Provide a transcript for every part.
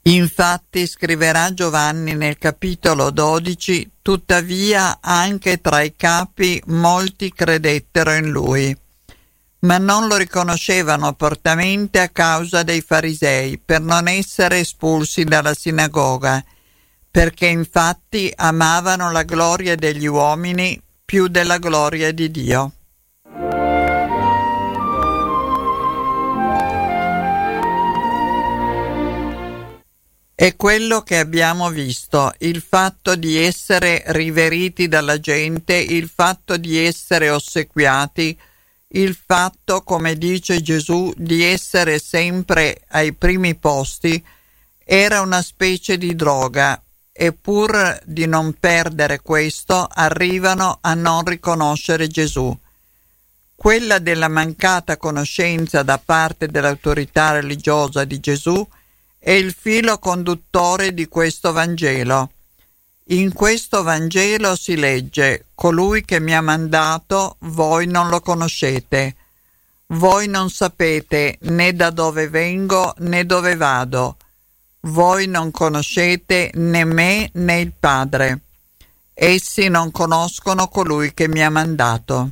Infatti scriverà Giovanni nel capitolo 12: tuttavia anche tra i capi molti credettero in lui, ma non lo riconoscevano apertamente a causa dei farisei, per non essere espulsi dalla sinagoga, perché infatti amavano la gloria degli uomini più della gloria di Dio. È quello che abbiamo visto, il fatto di essere riveriti dalla gente, il fatto di essere ossequiati, il fatto, come dice Gesù, di essere sempre ai primi posti, era una specie di droga, e pur di non perdere questo, arrivano a non riconoscere Gesù. Quella della mancata conoscenza da parte dell'autorità religiosa di Gesù è il filo conduttore di questo Vangelo. In questo Vangelo si legge: colui che mi ha mandato, voi non lo conoscete. Voi non sapete né da dove vengo né dove vado. Voi non conoscete né me né il Padre. Essi non conoscono colui che mi ha mandato.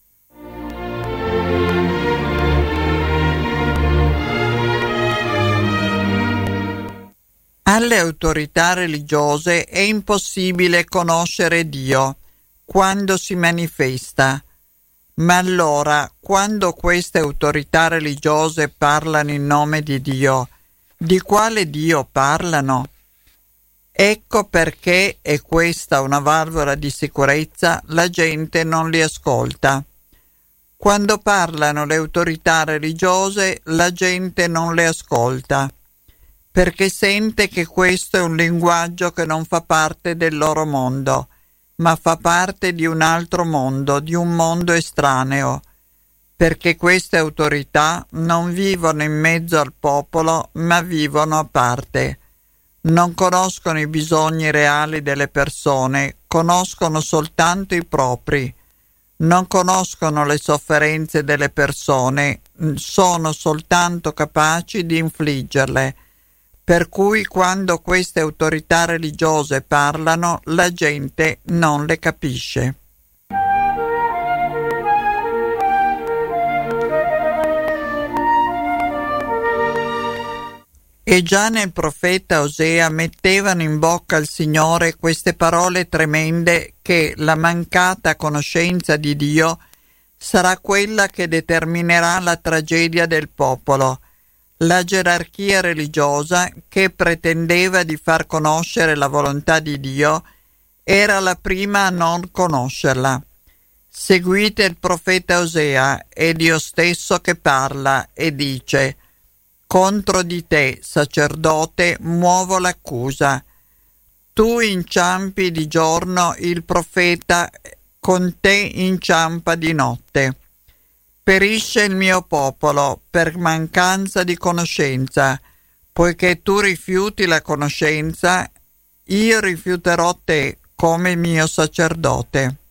Alle autorità religiose è impossibile conoscere Dio quando si manifesta, ma allora, quando queste autorità religiose parlano in nome di Dio, di quale Dio parlano? Ecco perché è questa una valvola di sicurezza, la gente non li ascolta. Quando parlano le autorità religiose, la gente non le ascolta, perché sente che questo è un linguaggio che non fa parte del loro mondo, ma fa parte di un altro mondo, di un mondo estraneo, perché queste autorità non vivono in mezzo al popolo, ma vivono a parte. Non conoscono i bisogni reali delle persone, conoscono soltanto i propri. Non conoscono le sofferenze delle persone, sono soltanto capaci di infliggerle. Per cui quando queste autorità religiose parlano, la gente non le capisce. E già nel profeta Osea mettevano in bocca al Signore queste parole tremende che la mancata conoscenza di Dio sarà quella che determinerà la tragedia del popolo. La gerarchia religiosa, che pretendeva di far conoscere la volontà di Dio, era la prima a non conoscerla. Seguite il profeta Osea, è Dio stesso che parla e dice: contro di te, sacerdote, muovo l'accusa. Tu inciampi di giorno il profeta, con te inciampa di notte. Perisce il mio popolo per mancanza di conoscenza, poiché tu rifiuti la conoscenza, io rifiuterò te come mio sacerdote.